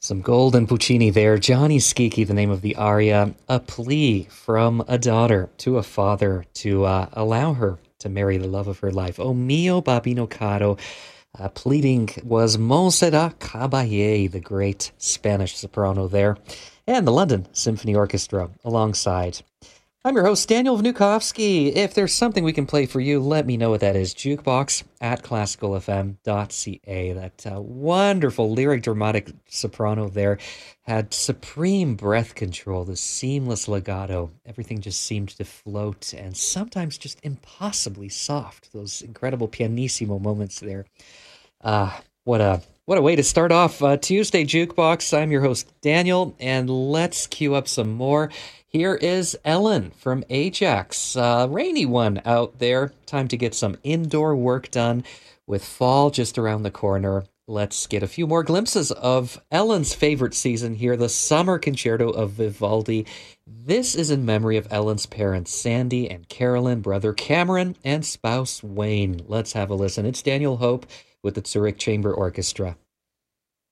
Some Golden Puccini there. Johnny Skiki, the name of the aria. A plea from a daughter to a father to allow her to marry the love of her life. O mio babino caro. Pleading was Montserrat Caballé, the great Spanish soprano there. And the London Symphony Orchestra alongside. I'm your host, Daniel Vnukovsky. If there's something we can play for you, let me know what that is. Jukebox at classicalfm.ca. That wonderful lyric dramatic soprano there had supreme breath control, the seamless legato. Everything just seemed to float and sometimes just impossibly soft. Those incredible pianissimo moments there. What a way to start off Tuesday Jukebox. I'm your host, Daniel, and let's cue up some more. Here is Ellen from Ajax. Rainy one out there. Time to get some indoor work done with fall just around the corner. Let's get a few more glimpses of Ellen's favorite season here, the Summer Concerto of Vivaldi. This is in memory of Ellen's parents, Sandy and Carolyn, brother Cameron, and spouse Wayne. Let's have a listen. It's Daniel Hope with the Zurich Chamber Orchestra.